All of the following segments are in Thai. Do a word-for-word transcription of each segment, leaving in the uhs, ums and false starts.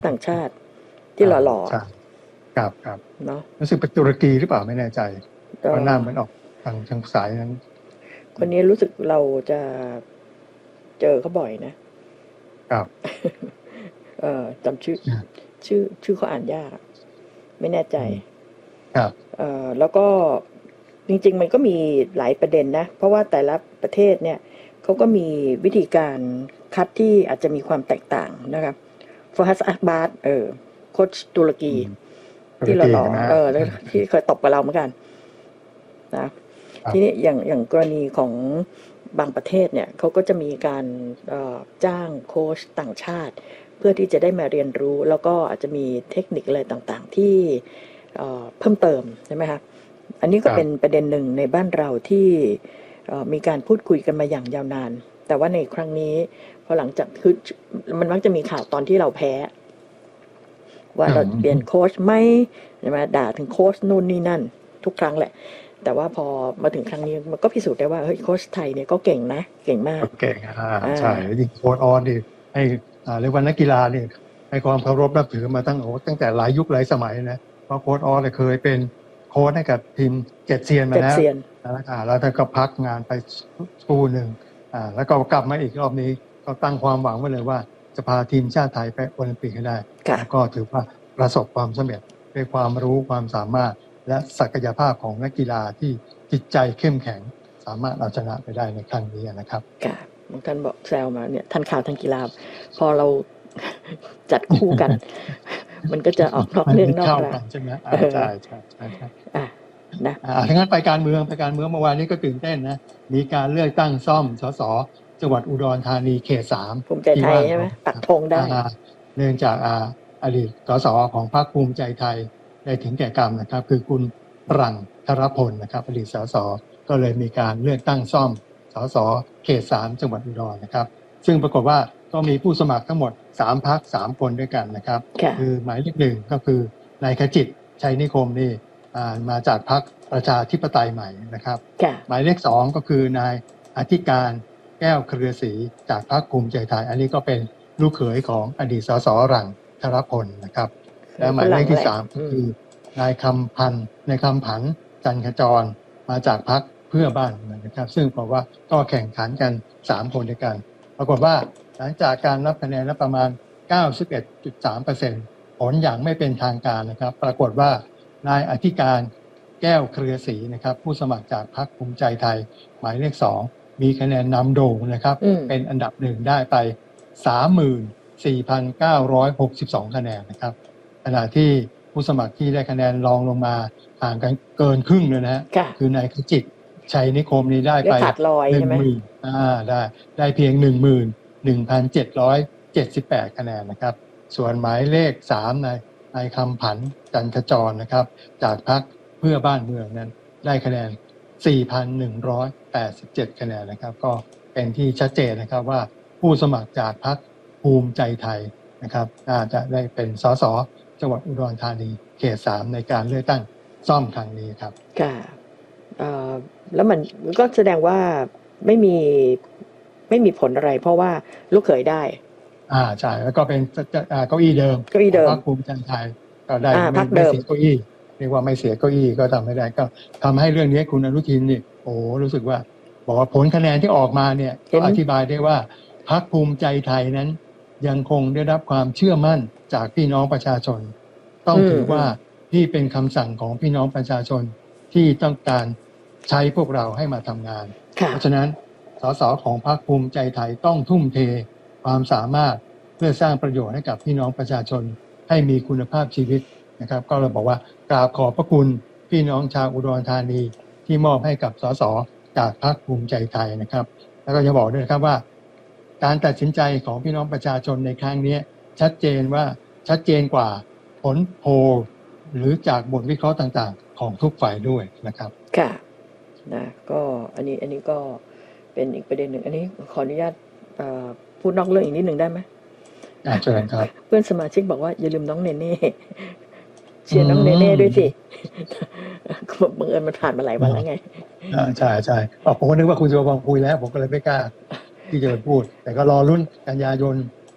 ต่างชาติที่หล่อใช่ครับครับเนาะรู้สึกเป็นตุรกีหรือเปล่าไม่แน่ใจเพราะหน้าเหมือนออกทางทางสายนั้นคนนี้รู้สึกเราจะเจอเขาบ่อยนะครับ เอ่อจำชื่อชื่อชื่อเขาอ่านยากไม่แน่ใจครับเอ่อแล้วก็จริงๆมันก็มีหลายประเด็นนะเพราะว่าแต่ละประเทศเนี่ยเขาก็มีวิธีการคัดที่อาจจะมีความแตกต่างนะครับฟอร์ฮัสอับบาสเออโค้ชตุรกีที่หล่อๆเออแล้วที่เคยตบกับเราเหมือนกันนะทีนี้อย่างอย่างกรณีของบางประเทศเนี่ยเขาก็จะมีการจ้างโค้ชต่างชาติเพื่อที่จะได้มาเรียนรู้แล้วก็อาจจะมีเทคนิคอะไรต่างๆที่เพิ่มเติมใช่ไหมคะอันนี้ก็เป็นประเด็นหนึ่งในบ้านเราที่มีการพูดคุยกันมาอย่างยาวนานแต่ว่าในครั้งนี้พอหลังจากคือมันมักจะมีข่าวตอนที่เราแพ้ว่าเราเปลี่ยนโค้ชไหมใช่ไหมด่าถึงโค้ชนู่นนี่นั่นทุกครั้งแหละแต่ว่าพอมาถึงครั้งนี้มันก็พิสูจน์ได้ว่าเฮ้ยโค้ชไทยเนี่ยก็เก่งนะเก่งมากเก่งอ่าใช่ยิ่งโค้ชออนนี่ให้เรียกว่านักกีฬานี่ให้ความเคารพนับถือมาตั้งโอ้ตั้งแต่หลายยุคหลายสมัยนะเพราะโค้ชออนเคยเป็นโค้ชให้กับทีมเจ็ดเซียนมาแล้วแล้วท่านก็พักงานไปชูหนึ่งอ่าแล้วก็กลับมาอีกรอบนี้ก็ตั้งความหวังไว้เลยว่าจะพาทีมชาติไทยไปโอลิมปิกให้ได้แล้วก็ถือว่าประสบความสำเร็จด้วยความรู้ความสามารถและศักยภาพของนักกีฬาที่จิตใจเข้มแข็งสามารถเอาชนะไปได้ในครั้งนี้นะครับค่ะบางท่านบอกแซวมาเนี่ยท่านข่าวทางกีฬาพอเราจัดคู่กันมันก็จะออกนอกเรื่องนอกราวใช่ไหมใช่ใช่ใช่ใช่อ่ะนะอ่าถ้างั้นไปการเมืองไปการเมืองเมื่อวานนี้ก็ตื่นเต้นนะมีการเลือกตั้งซ่อมสสจังหวัดอุดรธานีเขตสามภูมิใจไทยใช่ไหมปักธงได้เนื่องจากอดีตสสของพรรคภูมิใจไทยได้ถึงแก่กรรมนะครับคือคุณรังธรพลนะครับอดีตสสก็เลยมีการเลือกตั้งซ่อมสสเขตสามจังหวัดอุดรนะครับซึ่งปรากฏว่าก็มีผู้สมัครทั้งหมดสามพรรคสามคนด้วยกันนะครับคือหมายเลขหนึ่งก็คือนายขจิตชัยนิคมนี่มาจากพรรคประชาธิปไตยใหม่นะครับหมายเลขสองก็คือนายอธิการแก้วเครือศรีจากพรรคภูมิใจไทยอันนี้ก็เป็นลูกเขยของอดีตสสรังธรพลนะครับและหมายเลขที่สามก็คือนายคำพันธ์นายคำผันจันทจรมาจากพรรคเพื่อบ้านนะครับซึ่งบอกว่าก็แข่งขันกันสามคนด้วยกันปรากฏว่าหลังจากการนับคะแนนแล้วประมาณ เก้าสิบเอ็ดจุดสามเปอร์เซ็นต์ ผลอย่างไม่เป็นทางการนะครับปรากฏว่านายอธิการแก้วเครือศรีนะครับผู้สมัครจากพรรคภูมิใจไทยหมายเลขสองมีคะแนนนำโด่งนะครับเป็นอันดับหนึ่งได้ไป สามหมื่นสี่พันเก้าร้อยหกสิบสอง คะแนนนะครับขณะที่ผู้สมัครที่ได้คะแนนรองลงมาห่างกันเกินครึ่งเลยนะฮะคือนายขจิตชัยนิคมนี้ได้ไป หนึ่งหมื่น อ่าได้ได้เพียง หนึ่งหมื่นหนึ่งพันเจ็ดร้อยเจ็ดสิบแปด คะแนนนะครับส่วนหมายเลขสามนายนายคำผันจันทจรนะครับจากพรรคเพื่อบ้านเมืองนั้นได้คะแนน สี่พันหนึ่งร้อยแปดสิบเจ็ด คะแนนนะครับก็เป็นที่ชัดเจนนะครับว่าผู้สมัครจากพรรคภูมิใจไทยนะครับน่าจะได้เป็นสสจังหวัดอุดรธานีเขตสามในการเลือกตั้งซ่อมครั้งนี้ครับค่ะเอ่อแล้วมันก็แสดงว่าไม่มีไม่มีผลอะไรเพราะว่าลูกเขยได้อ่าใช่แล้วก็เป็นเก้าอี้เดิมเก้าอี้เดิมพรรคภูมิใจไทยก็ได้ไม่ไม่เสียเก้าอี้เรียกว่าไม่เสียเก้าอี้ก็ทำไม่ได้ก็ทำให้เรื่องนี้คุณอนุทินนี่โอ้รู้สึกว่าบอกว่าผลคะแนนที่ออกมาเนี่ยก็อธิบายได้ว่าพรรคภูมิใจไทยนั้นยังคงได้รับความเชื่อมั่นจากพี่น้องประชาชนต้องถือว่าที่เป็นคำสั่งของพี่น้องประชาชนที่ต้องการใช้พวกเราให้มาทำงานเพราะฉะนั้นสสของพรรคภูมิใจไทยต้องทุ่มเทความสามารถเพื่อสร้างประโยชน์ให้กับพี่น้องประชาชนให้มีคุณภาพชีวิตนะครับก็เลยบอกว่ากราบขอบพระคุณพี่น้องชาวอุดรธานีที่มอบให้กับสสจากพรรคภูมิใจไทยนะครับแล้วก็จะบอกด้วยนะครับว่าการตัดสินใจของพี่น้องประชาชนในครั้งนี้ชัดเจนว่าชัดเจนกว่าผลโพลหรือจากบทวิเคราะห์ต่างๆของทุกฝ่ายด้วยนะครับค่ะนะก็อันนี้อันนี้ก็เป็นอีกประเด็นหนึ่งอันนี้ขออนุญาตพูดนอกเรื่องอีกนิดหนึ่งได้ไหมอ่าเชิญครับเพื่อนสมาชิกบอกว่าอย่าลืมน้องเนเน่เชียร์น้องเนเน่ด้วยสิบังเอิญมันผ่านมาหลายวันแล้วไงอ่าใช่ใช่ผมก็นึกว่าคุณจะมาคุยแล้วผมก็เลยไม่กล้าที่จะพูดแต่ก็รอรุ่นกันยายน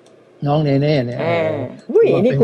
น้องเนเน่เนี่ยอ่าอุ้ยนี่